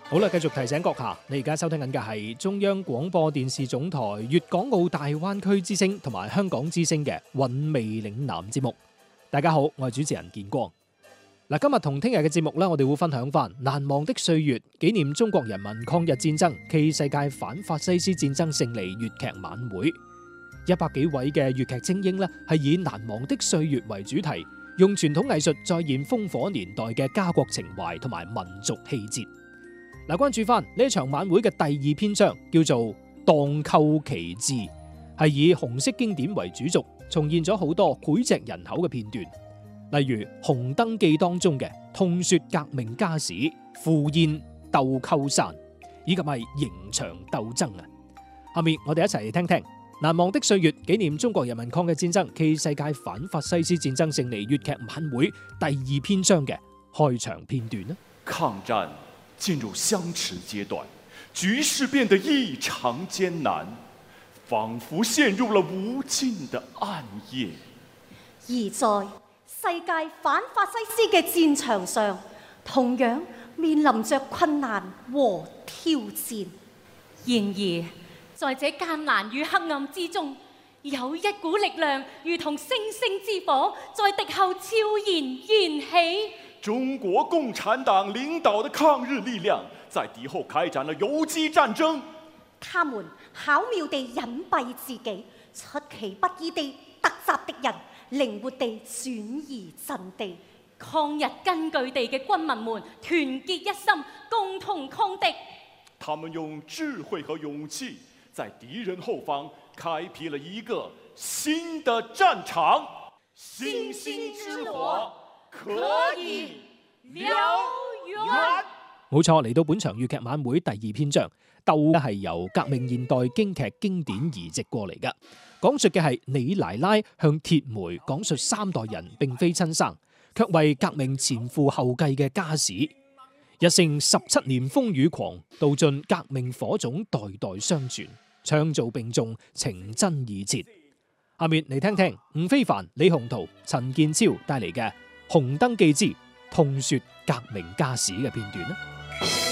好啦，繼續提醒閣下，你而家收聽緊嘅係中央廣播電視總台粵港澳大灣區之聲同埋香港之聲嘅韻味嶺南節目。大家好，我係主持人建光。嗱，今日同聽日嘅節目呢，我哋會分享翻難忘的歲月，紀念中國人民抗日戰爭暨世界反法西斯戰爭勝利粵劇晚會。100幾位嘅粵劇精英呢，係以難忘的歲月為主題，用傳統藝術再現烽火年代嘅家國情懷同埋民族氣節。嗱，關注翻呢一場晚會嘅第二篇章，叫做《蕩寇奇志》，係以紅色經典為主軸，重現咗好多膾炙人口嘅片段，例如《紅燈記》當中嘅痛說革命家史、赴宴鬥鳩山，以及係刑場鬥爭啊！下面我哋一齊嚟聽聽難忘的歲月，紀念中國人民抗日戰爭暨世界反法西斯戰爭勝利粵劇晚會第二篇章嘅開場片段啦。 抗戰進入相持階段，局勢變得異常艱難，仿佛陷入了無盡的暗夜。 而在世界反法西斯嘅戰場上，同樣面臨着困難和挑戰。 然而，在這艱難與黑暗之中，有一股力量如同星星之火，在敵後悄然燃起。 中國共產黨領導的抗日力量在敵後開展了游擊戰爭。 他們巧妙地隱蔽自己，出其不意地突襲敵人，靈活地轉移陣地。 抗日根據地嘅軍民們團結一心，共同抗敵。 他們用智慧和勇氣，在敵人後方開闢了一個新的戰場。星星之火可以燎原。 冇錯，嚟到本場粵劇晚會第二篇章，鬥係由革命現代京劇經典移植過嚟㗎，講述嘅係李奶奶向鐵梅講述3代人並非親生，卻為革命前赴後繼嘅家史。一姓17年風雨狂，道盡革命火種代代相傳，唱做並重，情真意切。下面嚟聽聽吳非凡、李鴻圖、陳建超帶嚟嘅《紅燈記之痛說革命家史》嘅片段啦。